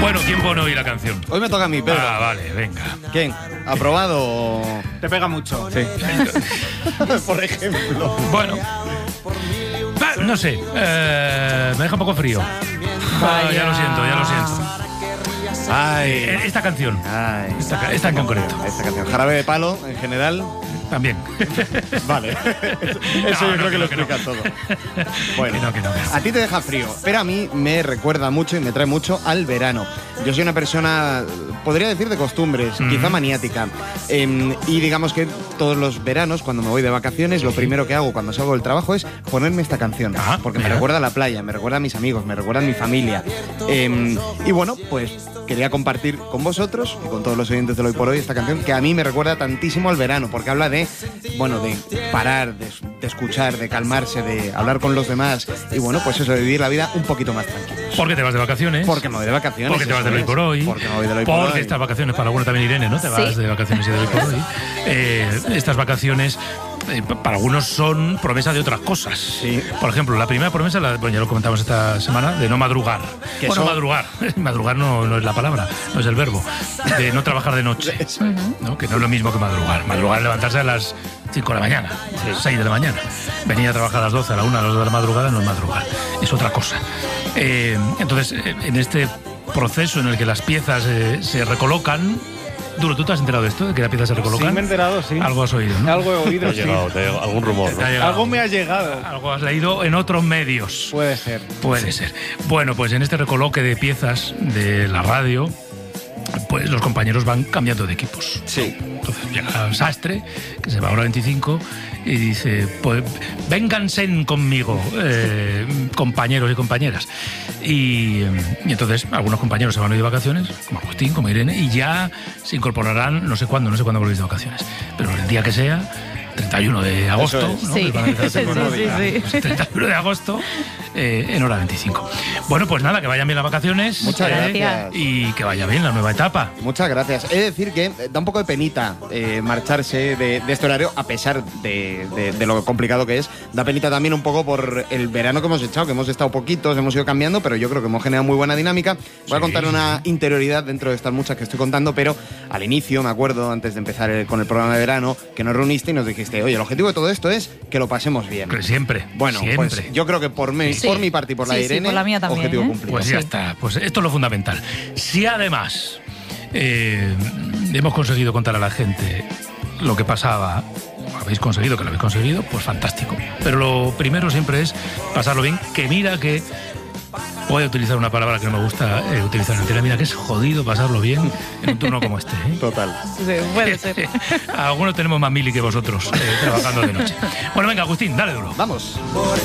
Bueno, ¿quién pone hoy la canción? Hoy me toca a mí, Pedro. Ah, vale, venga. ¿Quién? ¿Aprobado o...? Te pega mucho. Sí. Por ejemplo. Bueno, no sé, me deja un poco frío. Ya lo siento. Ay. Esta canción. Ay. Esta en concreto. Esta canción. Jarabe de Palo, en general. También. Vale. Eso yo creo que lo explica todo. Bueno, Que no. a ti te deja frío, pero a mí me recuerda mucho y me trae mucho al verano. Yo soy una persona, podría decir, de costumbres, quizá maniática. Y digamos que todos los veranos, cuando me voy de vacaciones, lo primero que hago cuando salgo del trabajo es ponerme esta canción. Porque me recuerda a la playa, me recuerda a mis amigos, me recuerda a mi familia. Y bueno, pues quería compartir con vosotros y con todos los oyentes de Hoy por Hoy esta canción que a mí me recuerda tantísimo al verano, porque habla de parar, de escuchar, de calmarse, de hablar con los demás y bueno, pues eso, de vivir la vida un poquito más tranquilo. ¿Por qué te vas de vacaciones? Porque me voy de vacaciones. Porque te vas de Hoy por Hoy. Porque me voy de Hoy por Hoy. Porque estas vacaciones, para algunos también Irene, ¿no? Te vas de vacaciones y de Hoy por Hoy. Estas vacaciones para algunos son promesa de otras cosas. Sí. Por ejemplo, la primera promesa, ya lo comentamos esta semana, de no madrugar. Bueno, madrugar. Madrugar no es la palabra, no es el verbo. De no trabajar de noche. ¿No? Que no es lo mismo que madrugar. Madrugar es levantarse a las 5 de la mañana, 6 de la mañana. Venir a trabajar a las 12, a la 1, a las 2 de la madrugada no es madrugar. Es otra cosa. Entonces, en este proceso en el que las piezas se recolocan. Duro, ¿tú te has enterado de esto? ¿De que las piezas se recolocan? Sí, me he enterado, sí. Algo has oído, ¿no? Algo he oído, Te ha llegado algún rumor, ¿no? Algo me ha llegado. Algo has leído en otros medios. Puede ser. Puede ser. Bueno, pues en este recoloque de piezas de la radio, pues los compañeros van cambiando de equipos. Sí. Entonces llega Sastre, que se va ahora a 25, y dice, pues vénganse conmigo, compañeros y compañeras. Y entonces algunos compañeros se van hoy de vacaciones, como Agustín, como Irene, y ya se incorporarán, no sé cuándo volvéis de vacaciones, pero el día que sea, 31 de agosto, ¿no? Sí. Sí. 31 de agosto, en hora 25. Bueno, pues nada, que vayan bien las vacaciones. Muchas gracias. Y que vaya bien la nueva etapa. Muchas gracias. He de decir que da un poco de penita marcharse de este horario, a pesar de lo complicado que es. Da penita también un poco por el verano que hemos echado, que hemos estado poquitos, hemos ido cambiando, pero yo creo que hemos generado muy buena dinámica. Voy a contar una interioridad dentro de estas muchas que estoy contando, pero al inicio, me acuerdo, antes de empezar con el programa de verano, que nos reuniste y nos dijiste, oye, el objetivo de todo esto es que lo pasemos bien. Siempre. Bueno, siempre. Pues yo creo que por mi parte y por la de Irene, por la mía también, objetivo cumplido. Pues ya está. Pues esto es lo fundamental. Si además hemos conseguido contar a la gente lo que pasaba, habéis conseguido que lo habéis conseguido, pues fantástico. Pero lo primero siempre es pasarlo bien, que mira que... Voy a utilizar una palabra que no me gusta utilizar en antena. Mira que es jodido pasarlo bien en un turno como este. Total. Sí, puede ser. Algunos tenemos más mili que vosotros trabajando de noche. Bueno, venga, Agustín, dale duro. Vamos. Por